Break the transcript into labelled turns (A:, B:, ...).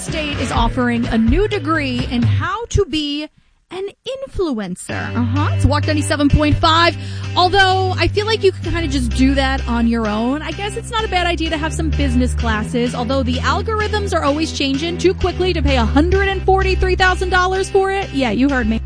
A: State is offering a new degree in how to be an influencer. It's Walk 97.5. Although I feel like you can kind of just do that on your own. I guess it's not a bad idea to have some business classes, although the algorithms are always changing too quickly to pay $143,000 for it. Yeah, you heard me.